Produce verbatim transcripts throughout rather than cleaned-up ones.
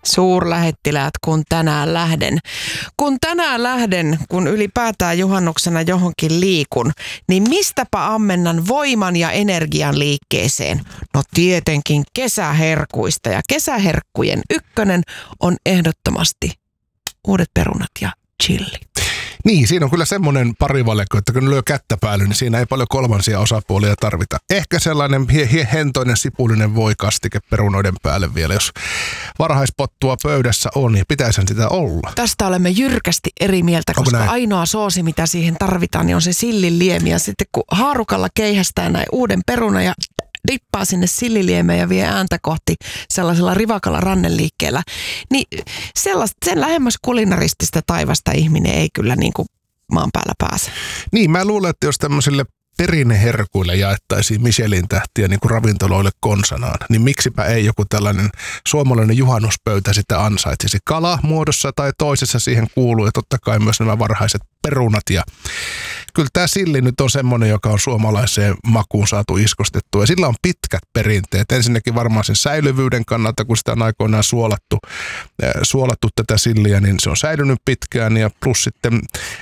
Suurlähettiläät, kun tänään lähden. Kun tänään lähden, kun ylipäätään juhannuksena johonkin liikun, niin mistäpä ammennan voiman ja energian liikkeeseen? No tietenkin kesäherkuista, ja kesäherkkujen ykkönen on ehdottomasti uudet perunat ja chili. Niin, siinä on kyllä semmoinen parivaljakko, että kun lyö kättä päälle, niin siinä ei paljon kolmansia osapuolia tarvita. Ehkä sellainen hie- hie- hentoinen sipulinen voikastike perunoiden päälle vielä, jos varhaispottua pöydässä on, niin pitäisi sitä olla. Tästä olemme jyrkästi eri mieltä, Onko koska näin? Ainoa soosi, mitä siihen tarvitaan, niin on se silliliemi. Ja sitten kun haarukalla keihästää näin uuden peruna ja dippaa sinne silliliemeen ja vie ääntä kohti sellaisella rivakalla ranneliikkeellä, niin sellaista, sen lähemmäs kulinaristista taivasta ihminen ei kyllä niin kuin maan päällä pääse. Niin, mä luulen, että jos tämmöisille perinneherkuille jaettaisiin Michelin tähtiä niin kuin ravintoloille konsanaan, niin miksipä ei joku tällainen suomalainen juhannuspöytä sitä ansaitsisi. Kala muodossa tai toisessa siihen kuuluu, ja totta kai myös nämä varhaiset perunat. Ja kyllä tämä silli nyt on semmoinen, joka on suomalaiseen makuun saatu iskostettua, ja sillä on pitkät perinteet. Ensinnäkin varmaan sen säilyvyyden kannalta, kun sitä on aikoinaan suolattu, suolattu tätä silliä, niin se on säilynyt pitkään, ja plus sitten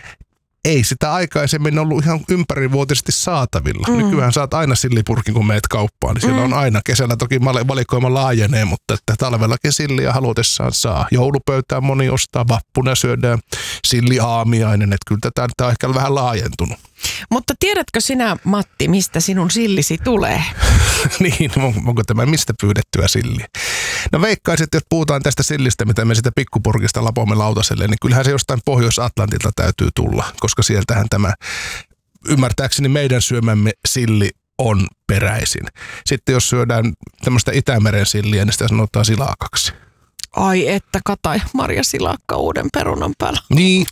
ei sitä aikaisemmin ollut ihan ympärivuotisesti saatavilla. Mm. Nykyään saat aina sillipurkin, kun meet kauppaan. Niin siellä mm. on aina, kesällä toki valikoima laajenee, mutta että talvellakin silliä halutessaan saa. Joulupöytään moni ostaa, vappuna syödään silliaamiainen. Että kyllä tätä, tätä on ehkä vähän laajentunut. Mutta tiedätkö sinä, Matti, mistä sinun sillisi tulee? Niin, onko tämä mistä pyydettyä silliä? No veikkaisin, että jos puhutaan tästä sillistä, mitä me sitä pikkupurkista lapomme lautaselle, niin kyllähän se jostain Pohjois-Atlantilta täytyy tulla, koska sieltähän tämä, ymmärtääkseni meidän syömämme silli on peräisin. Sitten jos syödään tämmöistä Itämeren silliä, niin sitä sanotaan silakaksi. Ai että katai Marja Silakka uuden perunan päällä. Niin,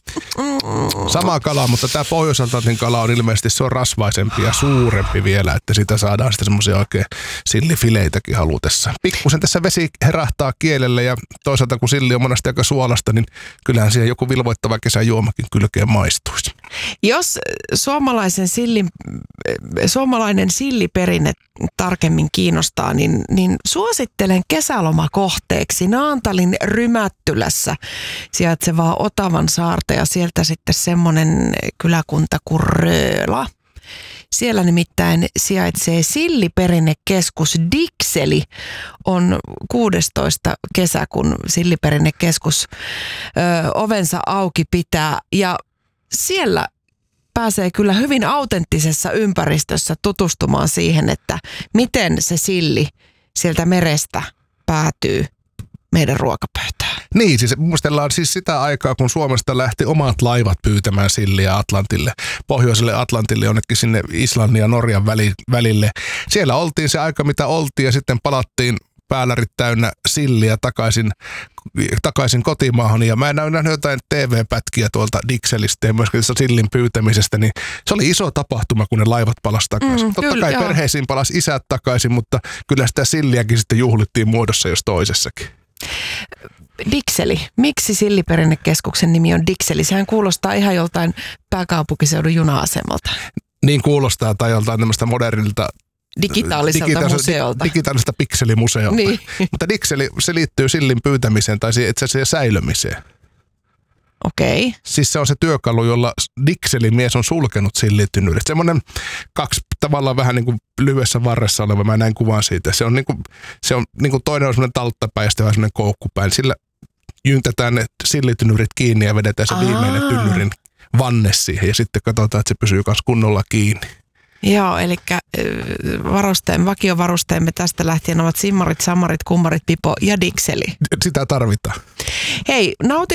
sama kala, mutta tämä Pohjois-Atlantin kala on ilmeisesti, se on rasvaisempi ja suurempi vielä, että siitä saadaan sitten semmoisia oikein sillifileitäkin halutessa. Pikkusen tässä vesi herahtaa kielelle, ja toisaalta kun silli on monesti aika suolasta, niin kyllähän siihen joku vilvoittava kesäjuomakin kylkeen maistuisi. Jos suomalaisen sillin, suomalainen silliperinne tarkemmin kiinnostaa, niin, niin suosittelen kesälomakohteeksi Naantalin Rymättylässä sijaitsevaa Otavan saarta ja sieltä sitten semmoinen kyläkunta kuin Rööla. Siellä nimittäin sijaitsee silliperinnekeskus Dikseli. On kuudestoista kesä, kun silliperinnekeskus ö, ovensa auki pitää, ja siellä pääsee kyllä hyvin autenttisessa ympäristössä tutustumaan siihen, että miten se silli sieltä merestä päätyy meidän ruokapöytään. Niin, siis muistellaan siis sitä aikaa, kun Suomesta lähti omat laivat pyytämään silliä Atlantille, pohjoiselle Atlantille, jonnekin sinne Islannin ja Norjan välille. Siellä oltiin se aika, mitä oltiin, ja sitten palattiin päälärit täynnä silliä takaisin, takaisin kotimaahan. Ja mä en nähnyt jotain T V-pätkiä tuolta Dikselistä ja myöskin sillin pyytämisestä, niin se oli iso tapahtuma, kun ne laivat palasi takaisin. Mm, Totta kyllä, kai joo. Perheisiin palasi isät takaisin, mutta kyllä sitä silliäkin sitten juhlittiin muodossa jos toisessakin. Dikseli. Miksi silliperinnekeskuksen nimi on Dikseli? Sehän kuulostaa ihan joltain pääkaupunkiseudun juna-asemalta. Niin kuulostaa, tai joltain tämmöistä modernilta Digitaaliselta digitaaliselta museolta. Digitaaliselta pikselimuseolta. Niin. Mutta Dikseli, se liittyy sillin pyytämiseen tai itse asiassa säilömiseen. Okei. Okay. Siis se on se työkalu, jolla Dikselin mies on sulkenut sillitynnyrit. Semmoinen kaksi tavallaan vähän niin kuin lyhyessä varressa oleva, mä näin kuvan siitä. Se on, niin kuin, se on niin kuin toinen on semmoinen talttapäin ja sitten vähän semmoinen koukkupäin. Sillä jyntetään ne sillitynnyrit kiinni ja vedetään se Aa. viimeinen tynnyrin vanne siihen ja sitten katsotaan, että se pysyy myös kunnolla kiinni. Joo, eli varusteemme, vakiovarusteemme tästä lähtien ovat simmarit, sammarit, kummarit, pipo ja Dikseli. Sitä tarvitaan. Hei, nautit